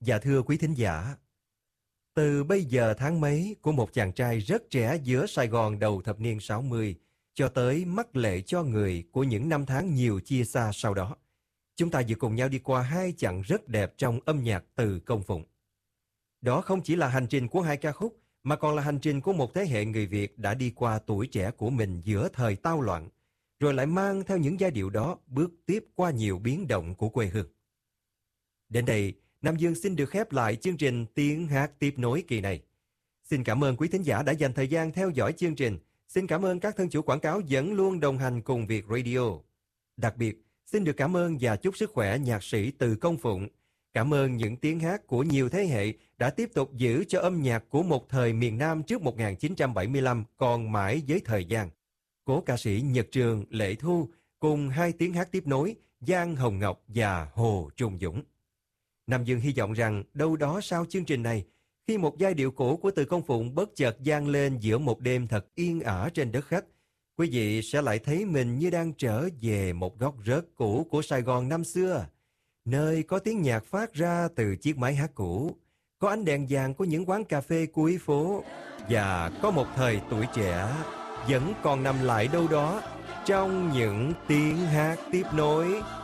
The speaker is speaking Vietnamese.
Dạ thưa quý thính giả, từ bây giờ tháng mấy của một chàng trai rất trẻ giữa Sài Gòn đầu thập niên 60 cho tới mắc lệ cho người của những năm tháng nhiều chia xa sau đó, chúng ta vừa cùng nhau đi qua hai chặng rất đẹp trong âm nhạc Từ Công Phụng. Đó không chỉ là hành trình của hai ca khúc, mà còn là hành trình của một thế hệ người Việt đã đi qua tuổi trẻ của mình giữa thời tao loạn, rồi lại mang theo những giai điệu đó bước tiếp qua nhiều biến động của quê hương. Đến đây, Nam Dương xin được khép lại chương trình Tiếng Hát Tiếp Nối kỳ này. Xin cảm ơn quý thính giả đã dành thời gian theo dõi chương trình. Xin cảm ơn các thân chủ quảng cáo vẫn luôn đồng hành cùng Việt Radio. Đặc biệt, xin được cảm ơn và chúc sức khỏe nhạc sĩ Từ Công Phụng. Cảm ơn những tiếng hát của nhiều thế hệ đã tiếp tục giữ cho âm nhạc của một thời miền Nam trước 1975 còn mãi với thời gian. Cố ca sĩ Nhật Trường, Lệ Thu cùng hai tiếng hát tiếp nối Giang Hồng Ngọc và Hồ Trung Dũng. Nam Dương hy vọng rằng đâu đó sau chương trình này, khi một giai điệu cũ của Từ Công Phụng bất chợt vang lên giữa một đêm thật yên ả trên đất khách, quý vị sẽ lại thấy mình như đang trở về một góc rớt cũ của Sài Gòn năm xưa, nơi có tiếng nhạc phát ra từ chiếc máy hát cũ, có ánh đèn vàng của những quán cà phê cuối phố, và có một thời tuổi trẻ vẫn còn nằm lại đâu đó trong những tiếng hát tiếp nối